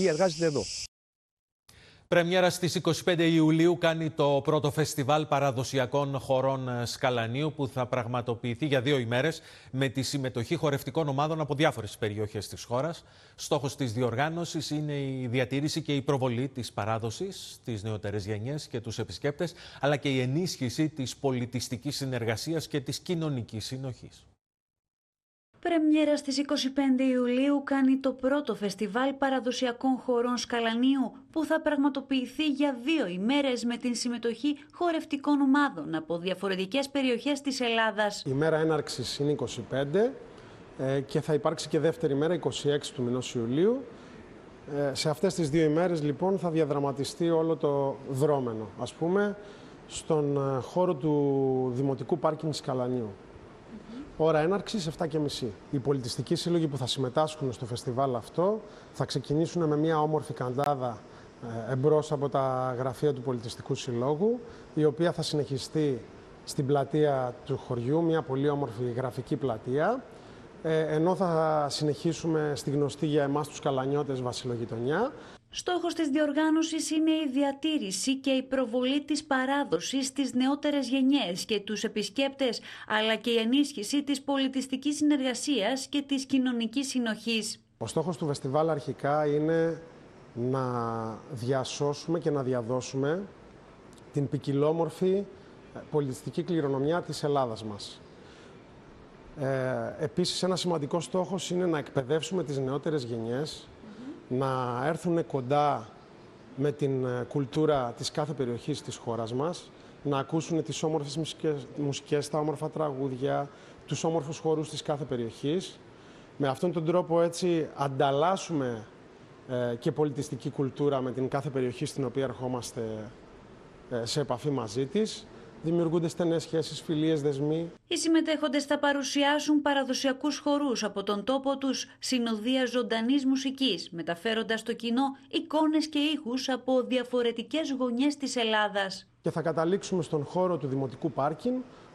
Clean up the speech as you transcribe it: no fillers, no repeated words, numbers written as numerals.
Εργάζεται εδώ. Πρεμιέρα στις 25 Ιουλίου κάνει το πρώτο φεστιβάλ παραδοσιακών χορών Σκαλανίου που θα πραγματοποιηθεί για 2 ημέρες με τη συμμετοχή χορευτικών ομάδων από διάφορες περιοχές της χώρας. Στόχος της διοργάνωσης είναι η διατήρηση και η προβολή της παράδοσης στις νεότερες γενιές και τους επισκέπτες, αλλά και η ενίσχυση της πολιτιστικής συνεργασίας και της κοινωνικής συνοχής. Πρεμιέρα στις 25 Ιουλίου κάνει το πρώτο φεστιβάλ παραδοσιακών χορών Σκαλανίου που θα πραγματοποιηθεί για 2 ημέρες με την συμμετοχή χορευτικών ομάδων από διαφορετικές περιοχές της Ελλάδας. Η μέρα έναρξης είναι 25 και θα υπάρξει και δεύτερη μέρα 26 του μηνός Ιουλίου. Σε αυτές τις 2 ημέρες λοιπόν θα διαδραματιστεί όλο το δρόμενο, ας πούμε, στον χώρο του Δημοτικού Πάρκινγκ Σκαλανίου. Ώρα έναρξης 7:30. Οι πολιτιστικοί σύλλογοι που θα συμμετάσχουν στο φεστιβάλ αυτό θα ξεκινήσουν με μια όμορφη καντάδα εμπρός από τα γραφεία του Πολιτιστικού Συλλόγου, η οποία θα συνεχιστεί στην πλατεία του χωριού, μια πολύ όμορφη γραφική πλατεία, ενώ θα συνεχίσουμε στη γνωστή για εμάς τους Καλανιώτες Βασιλογειτονιά. Στόχος της διοργάνωσης είναι η διατήρηση και η προβολή της παράδοσης στις νεότερες γενιές και τους επισκέπτες, αλλά και η ενίσχυση της πολιτιστικής συνεργασίας και της κοινωνικής συνοχής. Ο στόχος του φεστιβάλ αρχικά είναι να διασώσουμε και να διαδώσουμε την ποικιλόμορφη πολιτιστική κληρονομιά της Ελλάδας μας. Επίσης, ένα σημαντικό στόχος είναι να εκπαιδεύσουμε τις νεότερες γενιές να έρθουν κοντά με την κουλτούρα της κάθε περιοχής της χώρας μας, να ακούσουν τις όμορφες μουσικές, τα όμορφα τραγούδια, τους όμορφους χορούς της κάθε περιοχής. Με αυτόν τον τρόπο έτσι ανταλλάσσουμε και πολιτιστική κουλτούρα με την κάθε περιοχή στην οποία ερχόμαστε σε επαφή μαζί της. Δημιουργούνται στενές σχέσεις, φιλίες, δεσμοί. Οι συμμετέχοντες θα παρουσιάσουν παραδοσιακούς χορούς από τον τόπο τους, συνοδεία ζωντανής μουσικής, μεταφέροντας στο κοινό εικόνες και ήχους από διαφορετικές γωνιές της Ελλάδας. Και θα καταλήξουμε στον χώρο του Δημοτικού Πάρκινγκ,